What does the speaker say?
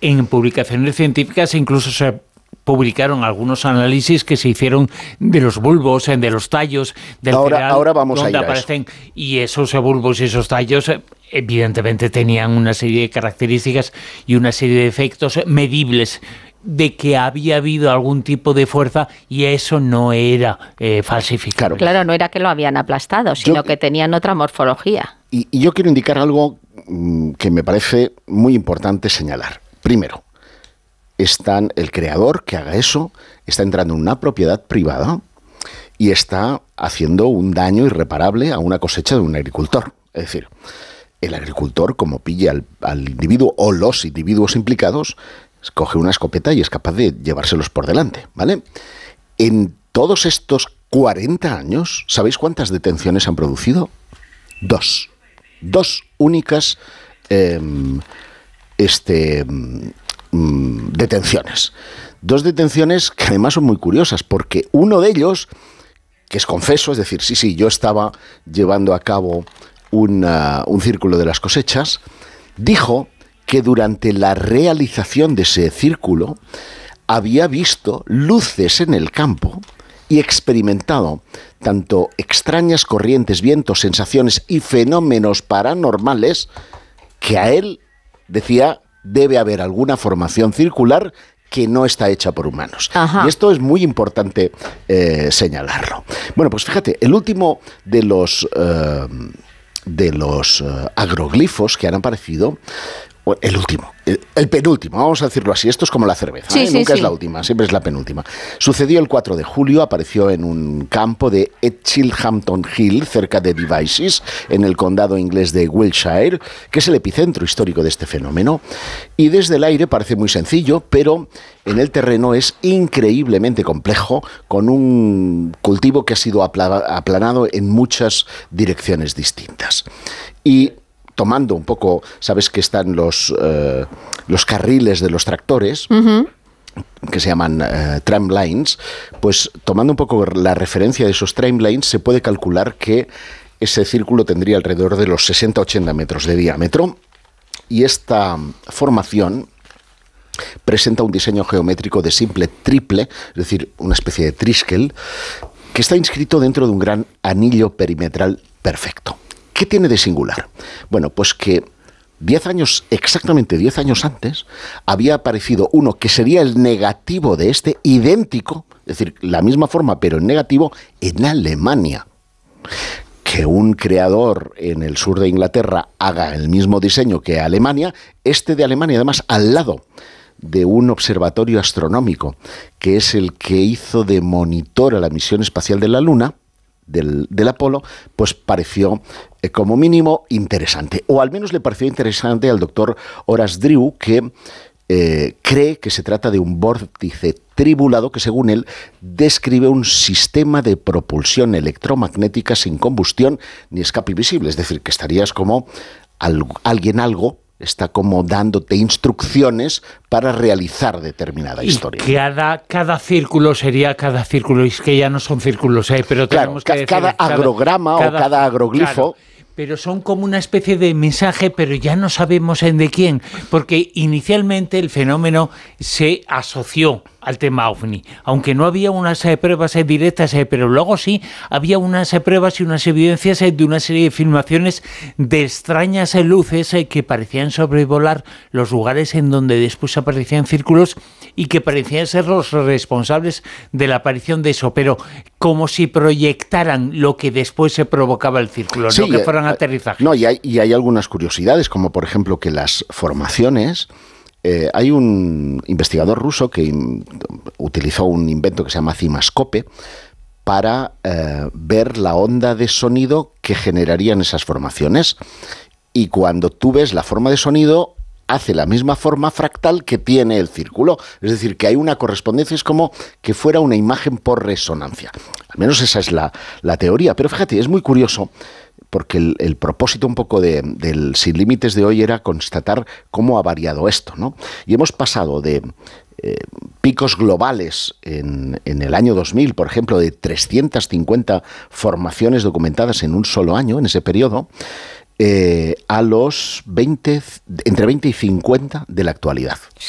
en publicaciones científicas, incluso se publicaron algunos análisis que se hicieron de los bulbos, de los tallos del cereal, ahora vamos donde a ir aparecen, y esos bulbos y esos tallos evidentemente tenían una serie de características y una serie de efectos medibles de que había habido algún tipo de fuerza, y eso no era falsificado. Claro, no era que lo habían aplastado, sino que tenían otra morfología. Y yo quiero indicar algo que me parece muy importante señalar. Primero, el creador que haga eso está entrando en una propiedad privada y está haciendo un daño irreparable a una cosecha de un agricultor. Es decir, el agricultor, como pilla al individuo o los individuos implicados, coge una escopeta y es capaz de llevárselos por delante, ¿vale? En todos estos 40 años, ¿sabéis cuántas detenciones han producido? 2. 2 únicas detenciones. 2 detenciones que además son muy curiosas, porque uno de ellos, que es confeso, es decir, sí, yo estaba llevando a cabo un círculo de las cosechas, dijo que durante la realización de ese círculo había visto luces en el campo y experimentado tanto extrañas corrientes, vientos, sensaciones y fenómenos paranormales que a él decía debe haber alguna formación circular que no está hecha por humanos. Ajá. Y esto es muy importante señalarlo. Bueno, pues fíjate, el último de los agroglifos que han aparecido, el último, el penúltimo, vamos a decirlo así, esto es como la cerveza, nunca es la última, siempre es la penúltima. Sucedió el 4 de julio, apareció en un campo de Chilhampton Hill, cerca de Devizes, en el condado inglés de Wiltshire, que es el epicentro histórico de este fenómeno, y desde el aire parece muy sencillo, pero en el terreno es increíblemente complejo, con un cultivo que ha sido aplanado en muchas direcciones distintas. Y tomando un poco, sabes que están los carriles de los tractores, que se llaman tramlines, pues tomando un poco la referencia de esos tramlines, se puede calcular que ese círculo tendría alrededor de los 60-80 metros de diámetro, y esta formación presenta un diseño geométrico de simple triple, es decir, una especie de triskel, que está inscrito dentro de un gran anillo perimetral perfecto. ¿Qué tiene de singular? Bueno, pues que exactamente 10 años antes, había aparecido uno que sería el negativo de este, idéntico, es decir, la misma forma, pero en negativo, en Alemania. Que un creador en el sur de Inglaterra haga el mismo diseño que Alemania, este de Alemania, además, al lado de un observatorio astronómico, que es el que hizo de monitor a la misión espacial de la Luna, del Apolo, pues pareció como mínimo interesante, o al menos le pareció interesante al doctor Horace Drew, que cree que se trata de un vórtice tribulado que, según él, describe un sistema de propulsión electromagnética sin combustión ni escape visible, es decir, que estarías como algo está como dándote instrucciones para realizar determinada historia. Cada círculo sería cada círculo, y es que ya no son círculos, pero tenemos que decir cada agrograma o cada agroglifo. Claro, pero son como una especie de mensaje, pero ya no sabemos de quién, porque inicialmente el fenómeno se asoció al tema OVNI, aunque no había unas pruebas directas, pero luego sí había unas pruebas y unas evidencias de una serie de filmaciones de extrañas luces que parecían sobrevolar los lugares en donde después aparecían círculos y que parecían ser los responsables de la aparición de eso, pero como si proyectaran lo que después se provocaba el círculo, sí, no que fueran aterrizajes. No, y hay algunas curiosidades, como por ejemplo que las formaciones... hay un investigador ruso que utilizó un invento que se llama cimascope para ver la onda de sonido que generarían esas formaciones. Y cuando tú ves la forma de sonido, hace la misma forma fractal que tiene el círculo. Es decir, que hay una correspondencia, es como que fuera una imagen por resonancia. Al menos esa es la teoría. Pero fíjate, es muy curioso, porque el propósito un poco del Sin Límites de hoy era constatar cómo ha variado esto, ¿no? Y hemos pasado de picos globales en el año 2000, por ejemplo, de 350 formaciones documentadas en un solo año, en ese periodo, a los entre 20 y 50 de la actualidad.